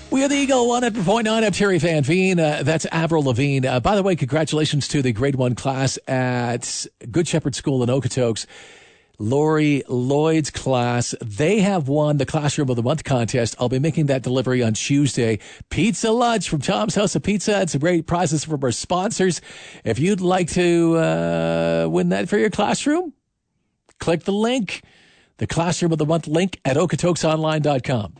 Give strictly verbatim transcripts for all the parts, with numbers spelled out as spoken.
We are the Eagle one hundred point nine. I'm Terry Van Veen. Uh, that's Avril Lavigne. Uh, by the way, congratulations to the grade one class at Good Shepherd School in Okotoks. Lori Lloyd's class. They have won the Classroom of the Month contest. I'll be making that delivery on Tuesday. Pizza lunch from Tom's House of Pizza and some great prizes from our sponsors. If you'd like to uh, win that for your classroom, click the link, the Classroom of the Month link at okatokes online dot com.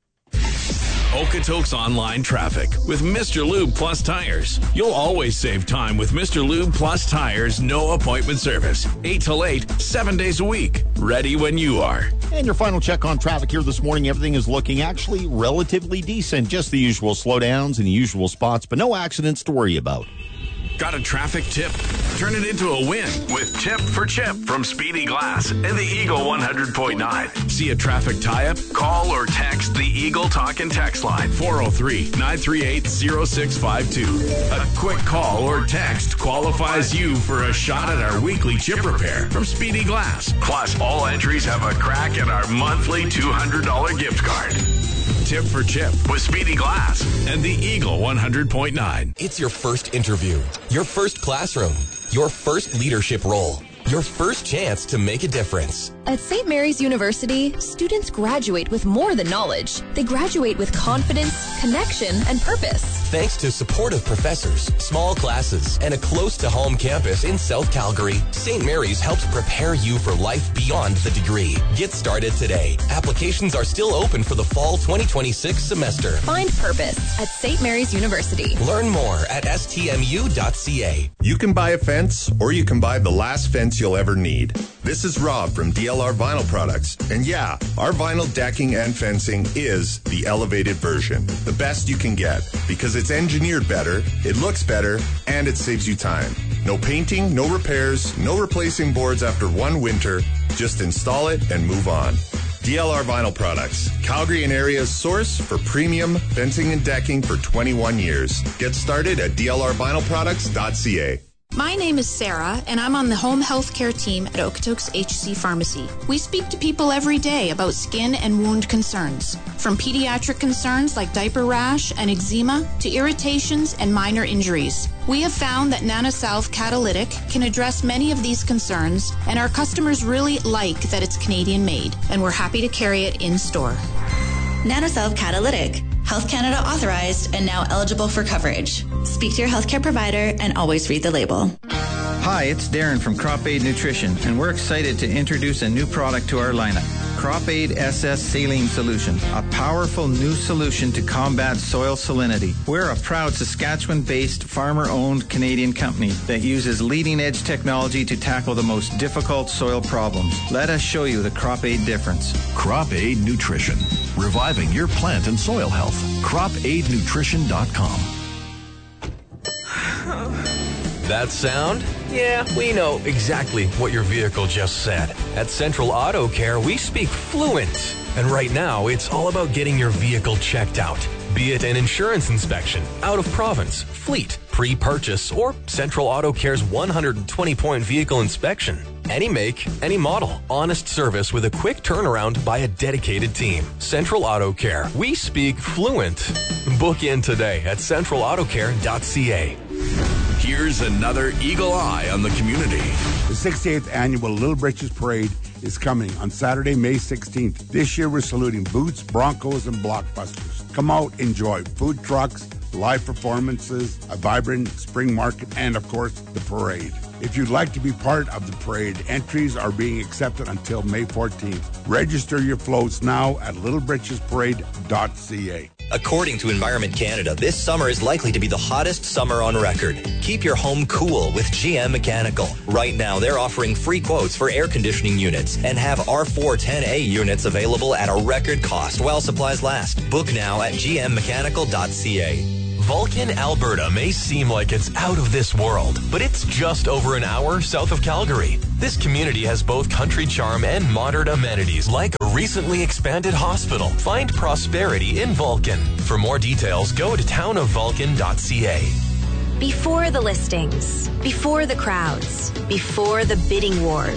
Okotoks Online Traffic with Mister Lube Plus Tires. You'll always save time with Mister Lube Plus Tires no appointment service. eight till eight, seven days a week. Ready when you are. And your final check on traffic here this morning. Everything is looking actually relatively decent. Just the usual slowdowns in the usual spots, but no accidents to worry about. Got a traffic tip? Turn it into a win with Tip for Chip from Speedy Glass and the Eagle one hundred point nine. See a traffic tie-up? Call or text the Eagle Talk and Text line four oh three, nine three eight, oh six five two. A quick call or text qualifies you for a shot at our weekly chip repair from Speedy Glass. Plus, all entries have a crack at our monthly two hundred dollars gift card. Tip for Chip with Speedy Glass and the Eagle one hundred point nine. It's your first interview, your first classroom, your first leadership role, your first chance to make a difference. At Saint Mary's University, students graduate with more than knowledge. They graduate with confidence, connection, and purpose. Thanks to supportive professors, small classes, and a close-to-home campus in South Calgary, Saint Mary's helps prepare you for life beyond the degree. Get started today. Applications are still open for the fall twenty twenty-six semester. Find purpose at Saint Mary's University. Learn more at s t m u dot c a. You can buy a fence, or you can buy the last fence you'll ever need. This is Rob from D L R Vinyl Products. And yeah, our vinyl decking and fencing is the elevated version. The best you can get, because it's engineered better, it looks better, and it saves you time. No painting, no repairs, no replacing boards after one winter. Just install it and move on. D L R Vinyl Products, Calgary and area's source for premium fencing and decking for twenty-one years. Get started at d l r vinyl products dot c a. My name is Sarah, and I'm on the home health care team at Okotoks H C Pharmacy. We speak to people every day about skin and wound concerns, from pediatric concerns like diaper rash and eczema to irritations and minor injuries. We have found that Nanosalve Catalytic can address many of these concerns, and our customers really like that it's Canadian made, and we're happy to carry it in store. Nanosalve Catalytic, Health Canada authorized and now eligible for coverage. Speak to your healthcare provider and always read the label. Hi, it's Darren from Crop Aid Nutrition, and we're excited to introduce a new product to our lineup. Crop Aid S S Saline Solution, a powerful new solution to combat soil salinity. We're a proud Saskatchewan-based, farmer-owned Canadian company that uses leading-edge technology to tackle the most difficult soil problems. Let us show you the Crop Aid difference. Crop Aid Nutrition, reviving your plant and soil health. crop aid nutrition dot com. That sound? Yeah, we know exactly what your vehicle just said. At Central Auto Care, we speak fluent. And right now, it's all about getting your vehicle checked out. Be it an insurance inspection, out of province, fleet, pre-purchase, or Central Auto Care's one hundred twenty point vehicle inspection. Any make, any model. Honest service with a quick turnaround by a dedicated team. Central Auto Care. We speak fluent. Book in today at central auto care dot c a. Here's another Eagle Eye on the community. The sixty-eighth Annual Little Britches Parade is coming on Saturday, May sixteenth. This year we're saluting Boots, Broncos, and Blockbusters. Come out, enjoy food trucks, live performances, a vibrant spring market, and of course, the parade. If you'd like to be part of the parade, entries are being accepted until May fourteenth. Register your floats now at little britches parade dot c a. According to Environment Canada, this summer is likely to be the hottest summer on record. Keep your home cool with G M Mechanical. Right now, they're offering free quotes for air conditioning units and have R four ten A units available at a record cost while supplies last. Book now at g m mechanical dot c a. Vulcan, Alberta may seem like it's out of this world, but it's just over an hour south of Calgary. This community has both country charm and modern amenities like a recently expanded hospital. Find prosperity in Vulcan. For more details, go to town of vulcan dot c a. Before the listings, before the crowds, before the bidding wars,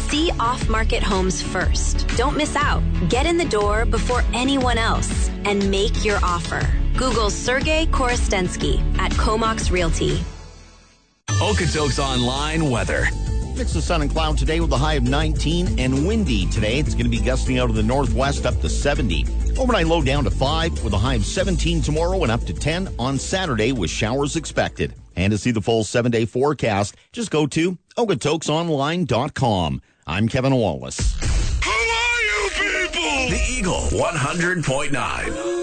See off-market homes first. Don't miss out. Get in the door before anyone else and make your offer. Google Sergey Korostensky at Comox Realty. Okotoks Online weather. Mix of sun and cloud today with a high of nineteen and windy today. It's going to be gusting out of the northwest up to seventy. Overnight low down to five with a high of seventeen tomorrow and up to ten on Saturday with showers expected. And to see the full seven-day forecast, just go to Okotokes Online dot com. I'm Kevin Wallace. Who are you people? The Eagle one hundred point nine.